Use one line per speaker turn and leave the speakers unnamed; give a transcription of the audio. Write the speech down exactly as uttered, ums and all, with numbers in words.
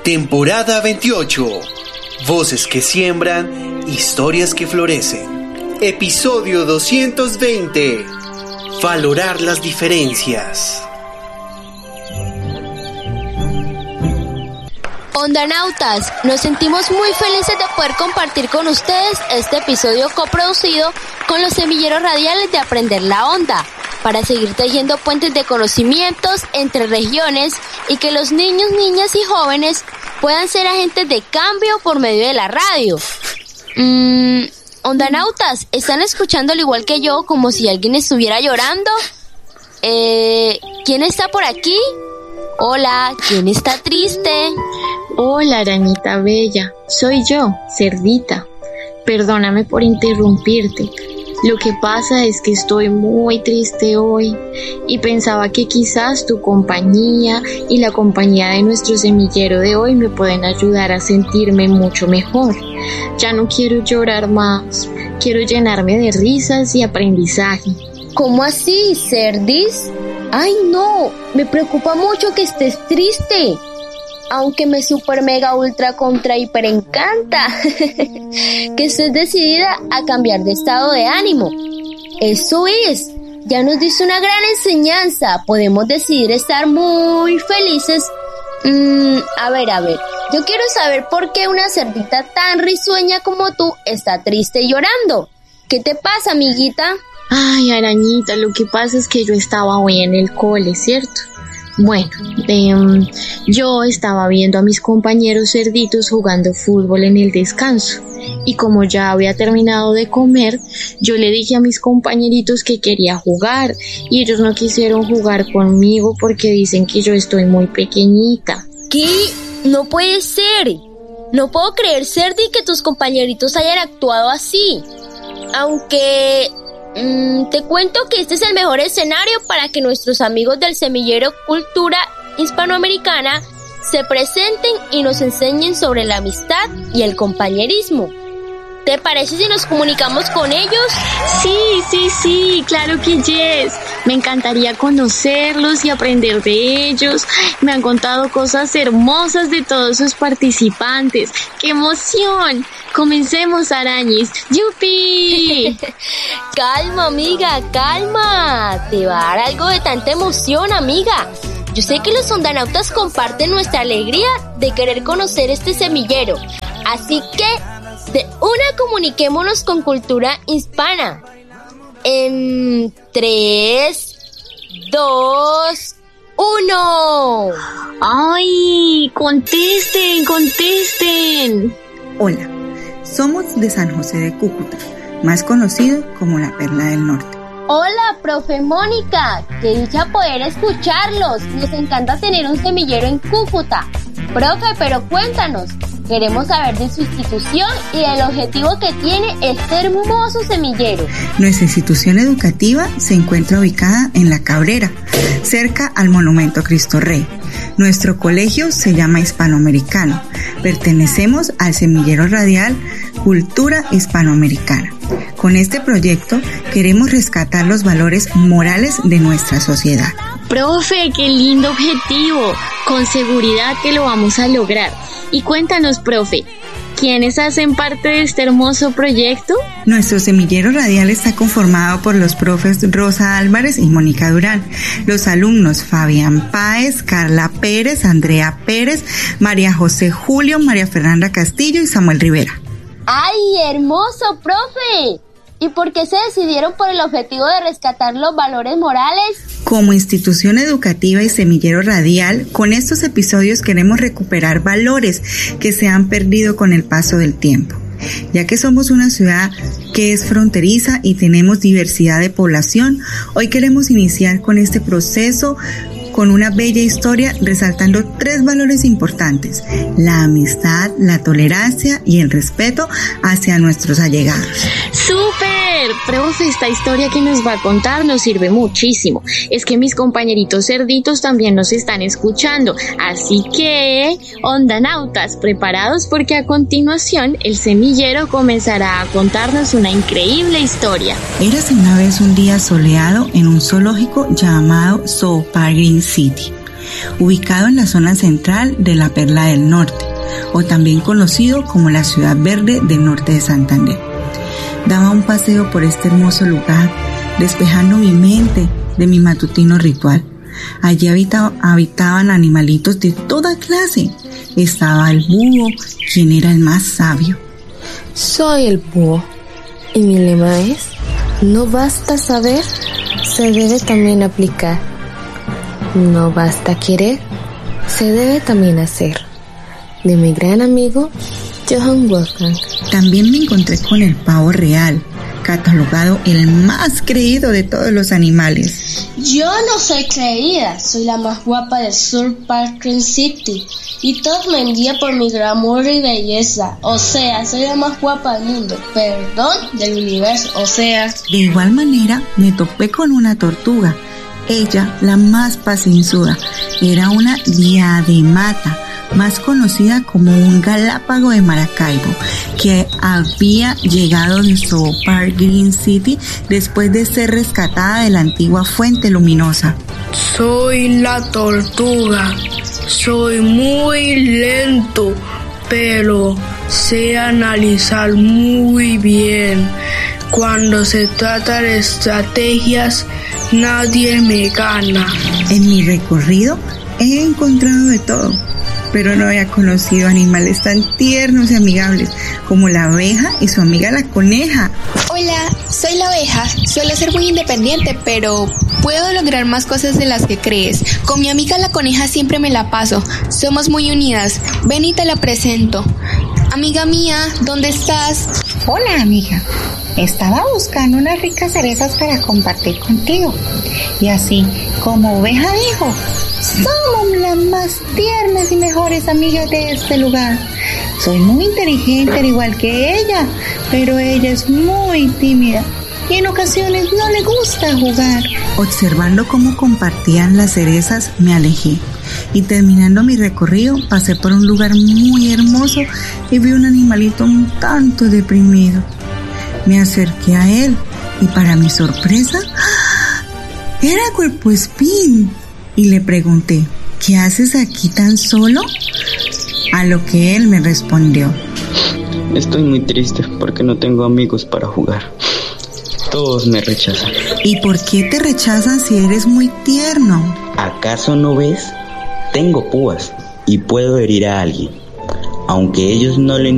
Temporada veintiocho. Voces que siembran, historias que florecen. Episodio doscientos veinte. Valorar las diferencias.
Ondanautas, nos sentimos muy felices de poder compartir con ustedes este episodio coproducido con los semilleros radiales de Aprender la Onda, para seguir tejiendo puentes de conocimientos entre regiones y que los niños, niñas y jóvenes puedan ser agentes de cambio por medio de la radio. Mmm, Ondanautas, ¿están escuchando al igual que yo como si alguien estuviera llorando? Eh, ¿quién está por aquí? Hola, ¿quién está triste?
Hola, arañita bella, soy yo, Cerdita. Perdóname por interrumpirte. Lo que pasa es que estoy muy triste hoy y pensaba que quizás tu compañía y la compañía de nuestro semillero de hoy me pueden ayudar a sentirme mucho mejor. Ya no quiero llorar más, quiero llenarme de risas y aprendizaje.
¿Cómo así, Cerdis? Ay, no, me preocupa mucho que estés triste. Aunque me super mega ultra contra hiper encanta que estés decidida a cambiar de estado de ánimo. Eso es, ya nos diste una gran enseñanza. Podemos decidir estar muy felices. Mm, a ver, a ver, yo quiero saber por qué una cerdita tan risueña como tú está triste y llorando. ¿Qué te pasa, amiguita?
Ay, arañita, lo que pasa es que yo estaba hoy en el cole, ¿cierto? Bueno, eh, yo estaba viendo a mis compañeros cerditos jugando fútbol en el descanso y como ya había terminado de comer, yo le dije a mis compañeritos que quería jugar y ellos no quisieron jugar conmigo porque dicen que yo estoy muy pequeñita.
¿Qué? No puede ser. No puedo creer, Cerdi, que tus compañeritos hayan actuado así. Aunque... Mm, te cuento que este es el mejor escenario para que nuestros amigos del semillero Cultura Hispanoamericana se presenten y nos enseñen sobre la amistad y el compañerismo. ¿Te parece si nos comunicamos con ellos?
Sí, sí, sí, claro que yes. Me encantaría conocerlos y aprender de ellos. Me han contado cosas hermosas de todos sus participantes. ¡Qué emoción! Comencemos, arañis. ¡Yupi!
Calma, amiga, calma. Te va a dar algo de tanta emoción, amiga. Yo sé que los ondanautas comparten nuestra alegría de querer conocer este semillero. Así que, de una, comuniquémonos con Cultura Hispana. En tres, dos, uno.
¡Ay! ¡Contesten, contesten!
Hola, somos de San José de Cúcuta, más conocido como la Perla del Norte.
Hola, profe Mónica, qué dicha poder escucharlos. Nos encanta tener un semillero en Cúcuta. Profe, pero cuéntanos, queremos saber de su institución y del objetivo que tiene este hermoso semillero.
Nuestra institución educativa se encuentra ubicada en La Cabrera, cerca al Monumento Cristo Rey. Nuestro colegio se llama Hispanoamericano. Pertenecemos al semillero radial Cultura Hispanoamericana. Con este proyecto queremos rescatar los valores morales de nuestra sociedad.
Profe, qué lindo objetivo. Con seguridad que lo vamos a lograr. Y cuéntanos, profe, ¿quiénes hacen parte de este hermoso proyecto?
Nuestro semillero radial está conformado por los profes Rosa Álvarez y Mónica Durán, los alumnos Fabián Páez, Carla Pérez, Andrea Pérez, María José Julio, María Fernanda Castillo y Samuel Rivera.
¡Ay, hermoso, profe! ¿Y por qué se decidieron por el objetivo de rescatar los valores morales?
Como institución educativa y semillero radial, con estos episodios queremos recuperar valores que se han perdido con el paso del tiempo. Ya que somos una ciudad que es fronteriza y tenemos diversidad de población, hoy queremos iniciar con este proceso con una bella historia resaltando tres valores importantes: la amistad, la tolerancia y el respeto hacia nuestros allegados.
¡Súper! Profe, esta historia que nos va a contar nos sirve muchísimo. Es que mis compañeritos cerditos también nos están escuchando. Así que, ondanautas, preparados porque a continuación el semillero comenzará a contarnos una increíble historia.
Érase una vez un día soleado en un zoológico llamado Zoo Park Green City. ubicado en la zona central de la Perla del Norte, o también conocido como la Ciudad Verde del Norte de Santander. Daba un paseo por este hermoso lugar, despejando mi mente de mi matutino ritual. Allí habita, habitaban animalitos de toda clase. Estaba el búho, quien era el más sabio.
Soy el búho, y mi lema es: no basta saber, se debe también aplicar. No basta querer, se debe también hacer. De mi gran amigo, Johann Wolfgang.
También me encontré con el pavo real, catalogado el más creído de todos los animales.
Yo no soy creída, soy la más guapa del Sur Park City y todos me envían por mi glamour y belleza. O sea, soy la más guapa del mundo, perdón, del universo, o sea.
De igual manera, me topé con una tortuga. Ella, la más pacienzuda, era una diademata, más conocida como un galápago de Maracaibo, que había llegado de South Park Green City después de ser rescatada de la antigua fuente luminosa.
Soy la tortuga, soy muy lento, pero sé analizar muy bien. Cuando se trata de estrategias, nadie me gana.
En mi recorrido he encontrado de todo, pero no había conocido animales tan tiernos y amigables como la abeja y su amiga la coneja.
Hola, soy la abeja. Suelo ser muy independiente, pero puedo lograr más cosas de las que crees. Con mi amiga la coneja siempre me la paso. Somos muy unidas. Ven y te la presento. Amiga mía, ¿dónde estás?
Hola, amiga. Estaba buscando unas ricas cerezas para compartir contigo. Y así, como oveja dijo, somos las más tiernas y mejores amigas de este lugar. Soy muy inteligente al igual que ella, pero ella es muy tímida y en ocasiones no le gusta jugar.
Observando cómo compartían las cerezas, me alejé. Y terminando mi recorrido, pasé por un lugar muy hermoso y vi un animalito un tanto deprimido. Me acerqué a él y para mi sorpresa, era Cuerpo Espín. Y le pregunté, ¿qué haces aquí tan solo? A lo que él me respondió:
estoy muy triste porque no tengo amigos para jugar. Todos me rechazan.
¿Y por qué te rechazan si eres muy tierno?
¿Acaso no ves? Tengo púas y puedo herir a alguien. Aunque ellos no le